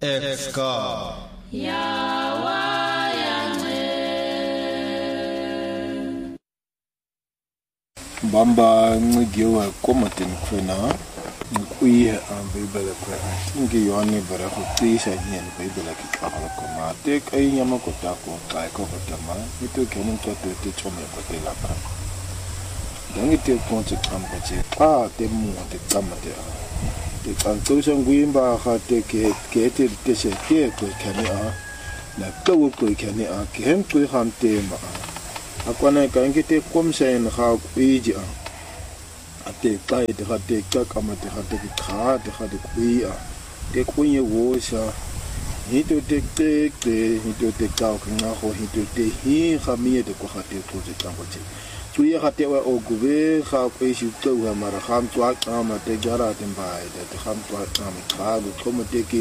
Eska Bamba ngigiwa komatin kwena ngikuye Bible kwa ngi yoni bara kutisa nyen Bible kikala koma te kai nyama kotako kai ko kotama ito kenin to te chome ko te la pra dangi te ponche kampa che te mu te kamate te kanto sangwimba ha te ke te se ke ko kani na ko kani kem ko han te ma akwana ka ngite komsen ha kuiji ate kai de hate kakamate hate kha de hate kuia te kunye wosha hito te hito te kau nga ho hito te hi khamie de ko hate ko te kamboche tuia hate wa oguve kha kuisi to ha mara kham twa kama te gara te bai de kham twa kama kha go komate ki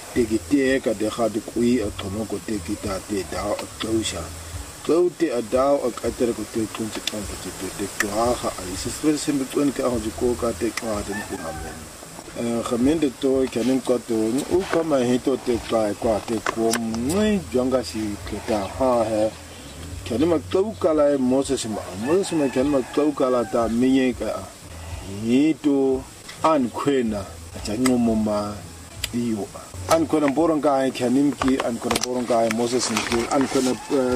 te ka de hate kui a tomo ko te ki ta te da tosha Te adao ak atere ko te kunci kampa te klaha ali sisre sembe tuan ka ho ko ka te klaha den ku hamen khamende to kanin ko to u kama hito te kai kwa te ko mwe jonga si keta ha he kanin ma to kala Moses ma kanin ma to kala ta minye ka hito an kwena cha ngomo ma iyo an kona boronga kanim ki an kona boronga Moses ki an kona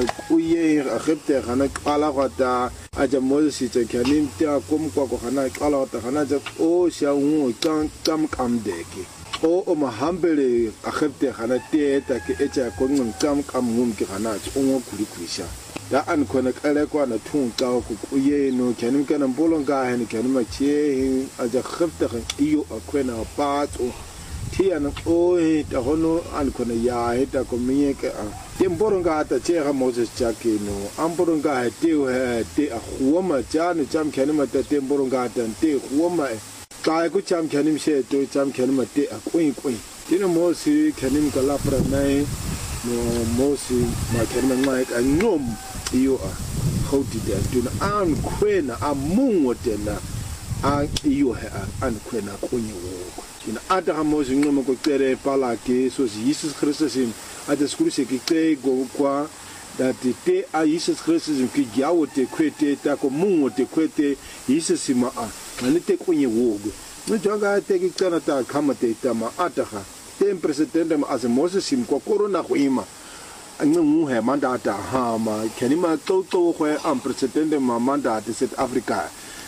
uye Egypte khana kala khata aja Moses te kanim te kom kwa ko khana kala khata khana ja o shawu kam deki o mahambele Egypte khana te ta ke echa ko kam ngum ki khana o kuli kulisha da an kona kala kwa na tun ka ko uye no kanim kana boronga hani kanim che aja Egypte khan iyo akwena pa Tia na ta hono an kona ya heta ko miye ka temboronga ta chega Moses chake no amboronga te a huoma chane cham khanima ta temboronga ta te huoma ka ko cham khanim she to cham khanima te a kuin tino Moses khanim kala pra nai no Moses ma khanima ngai ka nom iyo a hoti de tino an kwena amungotena an iyo an kwena kunyi wo in ata Moses ngoma ko tere pala ke so Jesus Christus in ata skurse ki te go kwa that te a Jesus Christus ki jawo te kwete ta ko mungo te kwete Jesus ma a nite kunye wogo no jonga te ki kana ta kama te ta ma ata ha te president ma as Moses sim ko corona ko ima ngu he mandata ha ma kenima to ho am president ma mandata South Africa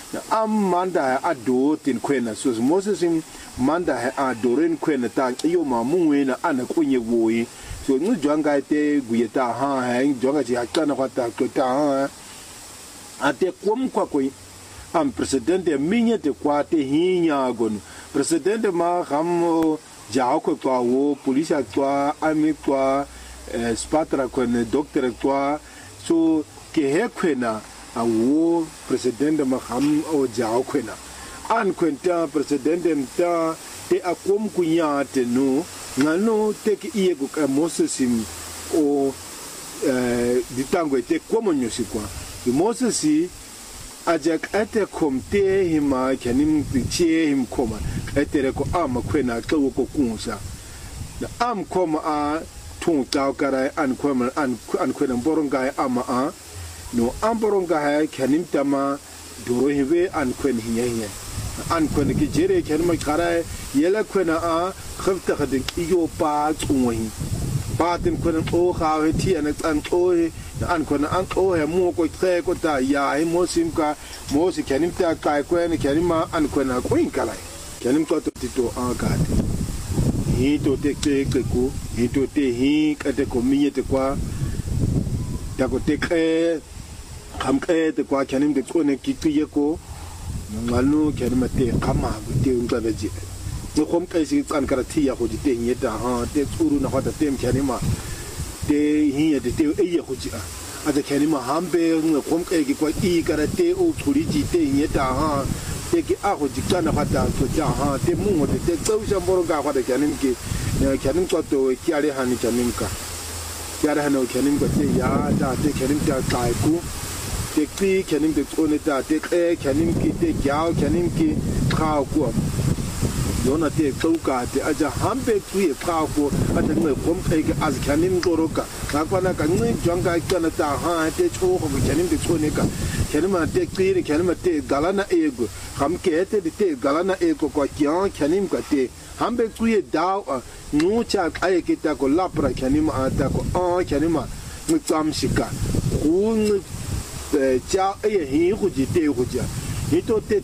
manda ado tin kwena so Moses manda adoren kwena ta iyo mamunwe na ana kunye woyi so nu jwanga te guyeta ha jwanga ji akana kwata kwata ha ate kwa am president minye te kwate hinya gon president ma ham jao kwa wo police kwa ami kwa spatra kwene doctor kwa so ke he kwena awo president maham o jao kwena an kwenta president ta te akom kunya te no ngano te ki iye ko Moses o ditango te komonyo sikwa Moses ajak ate komte hima kanim tiche him koma etere ko ama kwena ko kunsa am koma a tun ta kara an kwena boronga ama no amboronga ha kanim tama doro hebe an kwen hinya an kwen ki jere kanima kara yela kwena a khafta khadin iyo pa tsuwi patin kwen o ha ti an o an kwen an o he mo ko tre ko ta ya he mo sim ka mo si kanim ta kai kwen kanima an kwen a kuin kala kanim to tito a ka hito te ko hito te hi ka te ko miye te kwa ta ko te kamke te kwa kanim de kone kikuye ko ngalo kanim te kama te ungabeji no kom kai si kan karati ya ko te nyeta ha te tsuru na hota tem kanima te hiya te eye ko ji a te kanima hambe no kom kai ki kwa I karate o tsuri ji te nyeta ha te ki a ko ji kana hata to ja ha te mungo te tsausa mboroga hota kanim ki kanim ko to kiare hani kanim ka kiare hano kanim ko te ya da te kanim ta kai ku te ki kanim te tsone ta te kanim ki te gyao kanim ki khao ku yona te tauka te aja hambe tui kako aja ngai kom kai az khanim toroka akwana ka ngai janga kana ta ha te cho ko khanim te chone ka khanima te kiri khanima te galana ego ham ke te galana ego ko kya khanim ka te hambe tui da nu cha kai ke ta ko lapra khanim ata ko khanima ngam shika un cha hi hu ji te hu ja hito te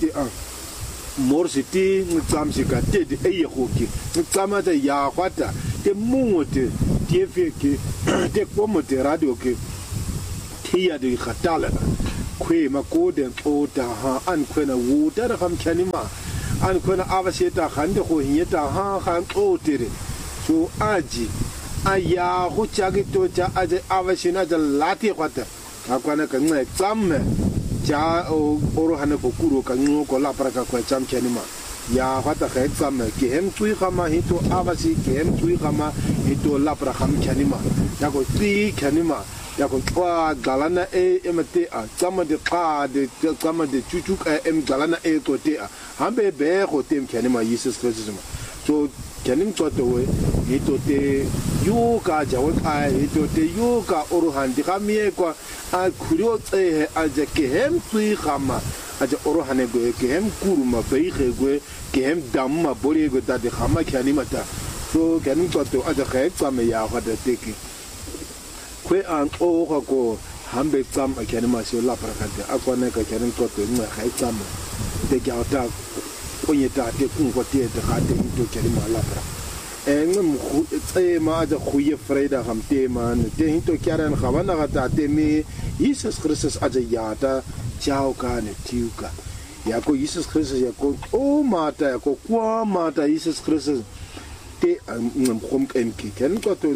morsiti ngam shika te hu ki ngama ta ya kwata te mungote te feke te komote radio ke tia de khatala kwe makode ota ha an kwena wuta da kam khanima an kwena avaseta khande ko hieta ha khan otere so aji aya ho chagi to cha aje avashina ja lati kwata akwana ka ngai tsamme cha oro hane ko kuro ka ngo ko la para ka ko cham khanima ya kwata ka tsamme ke hem tui khama hito avasi ke hem tui khama hito la para kham khanima ya ko ti khanima ya ko kwa galana emate a tsama de qa de tsama de chuchuk galana ko te a hambe be ko tem khanima Jesus Christ so khanim to we hito te yoga jawak a hito te yoga oro handi khamie ko a khuro tse a je ke hem tui khama a je oro hane go ke hem kuruma be go ke hem damma bori go ta de khama khanima ta so khanim to a je khe tsame ya ga de te ki kwe an o ko hambe tsam a khanima so la prakante akwana ka khanim to nga khe tsam de gyata onyeta te kungo te de khate to khanima la pra ngam tse ma ja khuye freida ham te man te hito kyaran khawana gata te me Jesus Christus aja yata chao ka ne tiuka ya ko Jesus Christus ya ko o mata ya ko kwa mata Jesus Christus te ngam khom mk ken ko to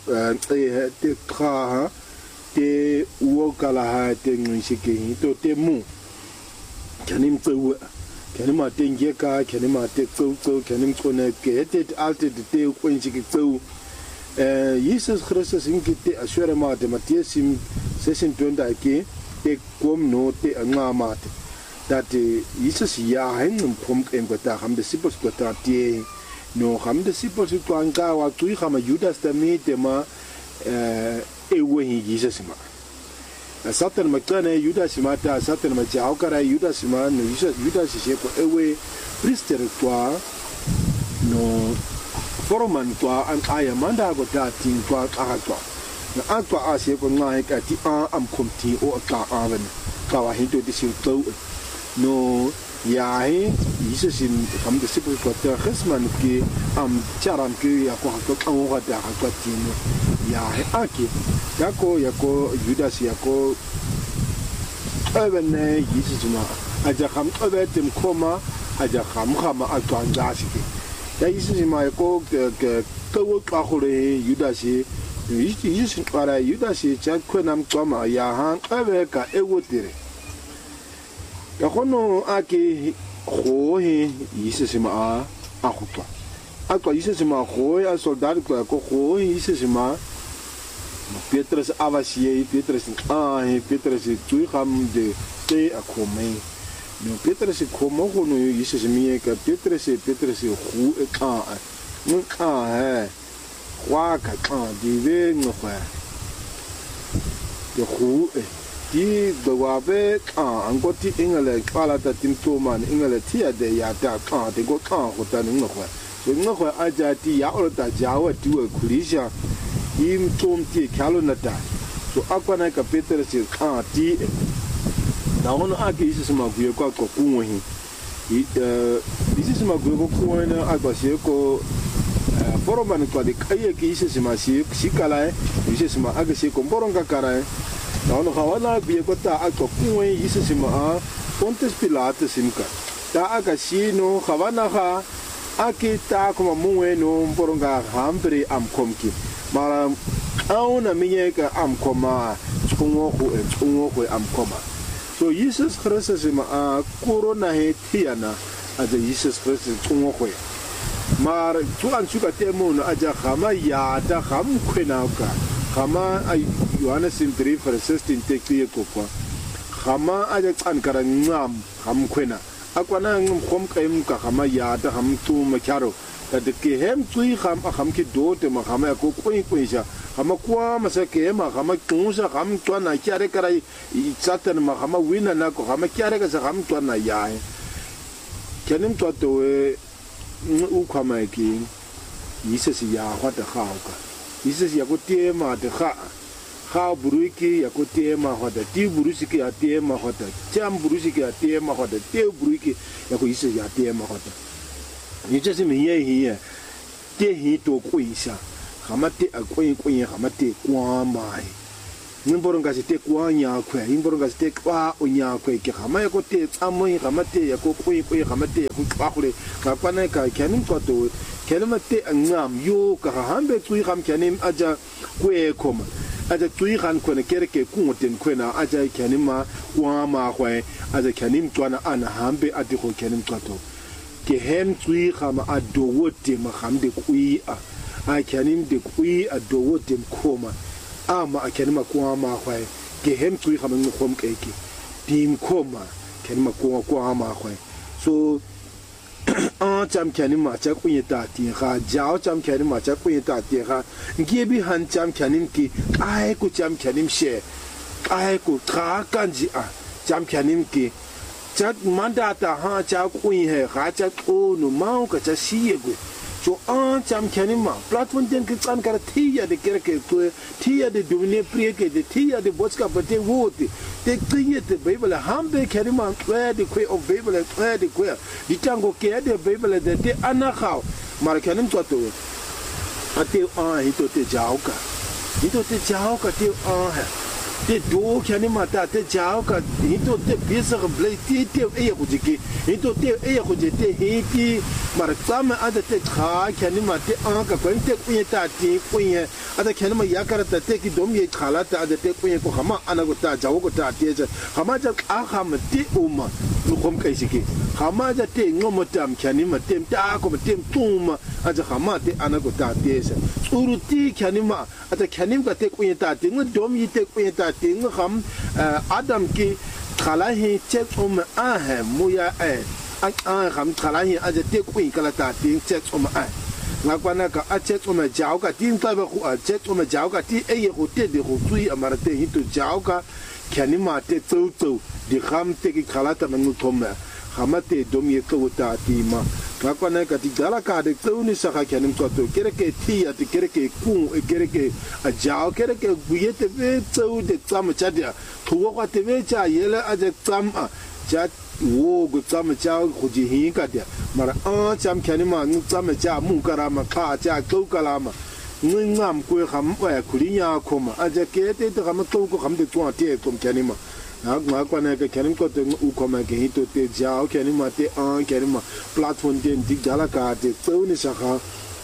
te kha te wo kala ha te ngishike hito te mu kanim tsewa kanima tenje ka kanima te tso kanim kone ke te alte te kwenji ke tso Jesus Christus inkite ashwara ma te Matthews 6:20 ke te kom no te ngama te dat Jesus ya hen kom em ko ta ham disciples ko ta te no ham disciples ko anga wa tui khama Judas te me te ma ewe Jesus ma Satan makana Judas mata Satan macha aukara Judas ma no Judas se ko ewe priester kwa no foroman kwa an aya manda go ta tin kwa akwa na akwa ase ko ngai ka ti am komti o ka aven ka wa hinto di sin to no ya he Jesus in kam de sipo ko ta khasman ki am charam ki ya ko ka ko ta ka tin ya he aki yako Judas yako abene Jesus ma aja kham abetem koma aja kham atwanga sike ya Jesus ma yako ko ka khore Judas Jesus para Judas cha kwenam koma ya han abeka ewotere ya kono aki khohe Jesus ma akutwa akwa Jesus ma khoya soldado ko Jesus ma Petrus avasie Petrus Petrus tui kham de te akome no Petrus komo no Jesus mi ka Petrus khu ka no ka he wa ka di ve no kwa de khu di de wa be ka an ko ti ingale kala ta tim to man ingale ti de ya ta ka de ko ka ho ta no kwa so no kwa aja ti ya o ta ja wa tu ku li sha im tom ti kalonata so akwana ka Petrus ti na ono ake Jesus ma guye kwa ko kunwohi Jesus ma guye ko kunwohi agba se ko foroman kwa de kaye ke Jesus ma si kala Jesus ma aga se ko boronga kara na ono hawana guye ko ta akko kunwohi Jesus ma Pontius Pilatus simka ta aga si no hawana ha ake ta ko muwe no boronga hambre am komki mara auna minye ka am koma tsungo ko am koma so Jesus Christus ma corona he tiana aja Jesus Christus tsungo ko mar tu an suka temo no aja khama ya ta kham khena ka khama Johannes 3:16 tekye ko kwa khama aja tsan kara ngam kham khena akwana ngom kaim ka khama ya ta ham tu ma kharo ta de ke hem tsui kham ki do te ma khama ko koi sha khama kwa ma sa ke ma khama tu sa kham to na kyare karai I satan ma khama wina na ko khama kyare ka sa kham to na ya kenim to to u khama ki Jesus ya hwa ta khao ka Jesus ya ko te ma de kha buruiki ya ko te ma hwa da ti burusiki ya te ma hwa da jam burusiki ya te ma hwa da te buruiki ya ko Jesus ya te ma hwa da你这是明yehi te hi to ko isa khama te a ko khama te kwa mai nimboron ga te kwa nya kwe nimboron ga te kwa o nya kwe ke khama ya ko te tsamoi khama te ya ko khama te ya ko kwa khule ka pana ka kenim ko to kelma te ngam yo ka hambe tsui kham kenim aja kwe koma aja tsui khan ko ne kerke ku ten kwe na aja kenim ma kwa ma kwe aja kenim twana ana hambe ati ko kenim ko to ke hem tsui khama adowote ma khamde kui a kenim de kui adowote koma ama akenima kwa ma khwai ke hem tsui khama ngkhom keke tim koma kenima kwa ma khwai so cham kenima cha kunyeta ti kha jao cham kenima cha kunyeta ti kha ngebi han cham kenim ki ai ku cham kenim she ai ku tra kanji cham kenim ki cha mandata ha cha kuin he kha cha ko no mau ka cha siye gu so cham kenima platform den ki tsan kar thiya de kerke to thiya de domine prieke de thiya de boska bate wote de thiya de bible hambe kenima where the way of bible where the way di tango ke de bible de anakhaw mar kenim to to ate hito te jauka te te do kenima ta te jauka hito te bisa blai te e ku jiki hito te e ku jete hiti mar tsama ada te kha kenima te ka ko te kunyeta te kunye ada kenima yakarata te ki dom ye khalata ada te kunye ko khama ana ko ta jawo ko ta te khama ja khama te uma lu khom kai siki khama ja te ngomo tam kenima tem ta ko tem tuma ada khama te ana ko ta te tsuru ti kenima ada kenim ka te kunyeta te ngom yi te kunyeta te ngam adam ki khala hi che muya kham khala hi aja te kuin kala ta ting che ngakwana ka ache jao ka tin ta ba khu ache jao ka ti e ho te de ho tui amara te hi to jao ka kyanima te tso di kham te ki khala ta mangu thoma khamate dom ye ko ta ti ma ngakwana ka ti dala ka de tso ni sa ka kyanim to kere ke ti ya te kere ke ku kere ke a jao kere ke guye te ve tso de tsam cha dia thuwa ka te ve cha yela aje tsam cha wo gu tsam cha khu ji hi ka dia mara cham kyanima ngu tsam cha mu karama kha cha ko kalama ngam ko kham wa kulinya khoma aje ke te te kham to ko kham de twa te kom kyanima ngakwana ka kyanim ko te u khoma ke hito te jao kyanima te kyanima platform den dik jala ka te tso ni sa kha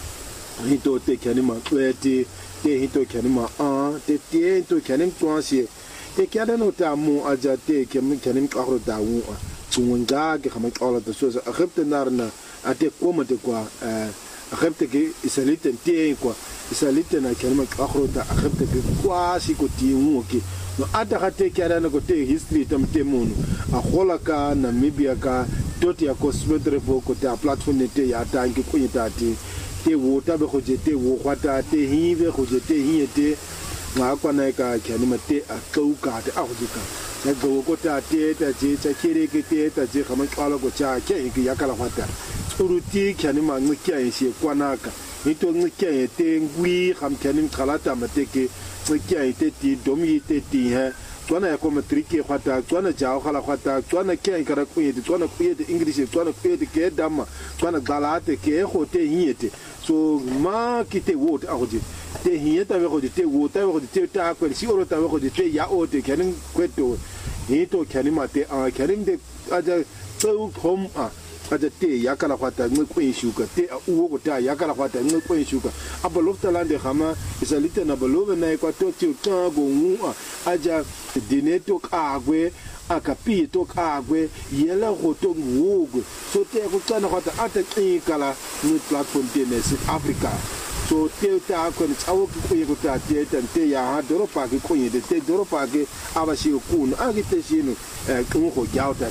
hito te kyanima te hito kyanima te to kyanim twa si te kyada no ta mu aja te kyanim ka ro da wu tsunga ke khama qala de so akhibte narna ate koma te kwa akhibte ke isalite te kwa isalite na kyanim ka ro da akhibte ke kwa si ko ti wu ke no ata khate kyada na ko te history tam te munu akhola ka Namibia ka doti ya ko smedrevo ko te platform ne te ya ta ke ko yita te wo ta be ko je te wo khwata te hive ko je te hiete ngakwana ka kyanima te a kauka te a hujika ya go ko ta te ta je ta kire ke te ta je khaman qala ko cha ke ki yakala fata tsuruti kyanima ngikya yin kwanaka hito ngikya te ngwi kham kyanim khalata mateke ngikya te ti domi te ti ha tswana ya ko matrike khata tswana jao khala khata tswana ke ikara ku yete tswana ku yete english tswana ku yete ke dama tswana galate ke ho te yete so ma kite wot a hoje te hieta we hoje te wota we hoje te ta ko si oro ta we hoje te ya o te kenin kweto hito kenima te kenin de aja tso khom aja te ya kala khata ngwe ko shuka te uwo ko ta ya kala khata ngwe ko shuka abolofta lande khama isalite na bolove na ko to ti ka go ngu aja dineto kagwe akapi to kagwe yela go to ngugo so te go tsana khata ata kala ni platform tenes Africa so te ta ko ni tsawo ko ye ko ta te ya ha doro pa ke ko ye te doro pa ke abashi ku no agite shinu ko go jauta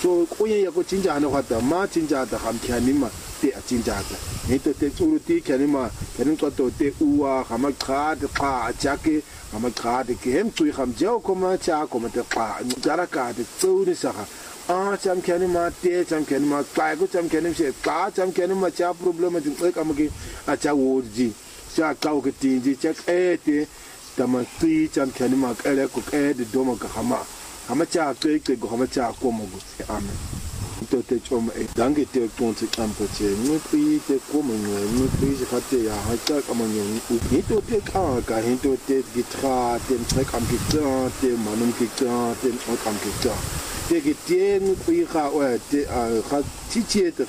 so kuye ya ko cinjana kwata ma cinjata hamkhani ma te cinjata nito te tsuruti khani ma khani qoto te uwa khama khad kha jake khama khad ke hem tsui kham jao ko ma cha ko ma te kha jara ka te tsuri sa cham khani ma te cham khani ma ka ko cham khani se ka cham khani ma cha problem jing ek amge a cha woji cha ka ko tinji cha te tama ti cham khani ma ka le ko de do ma ka khama cha ke go khama cha ko mo amen to te choma e danke te tonse kampo che ngi te ko mo ngi se khate ya ha cha ka mo ngi to te ka hinto te gitra te kam gitra te manum gitra te kam gitra te ngi kha o te kha chi te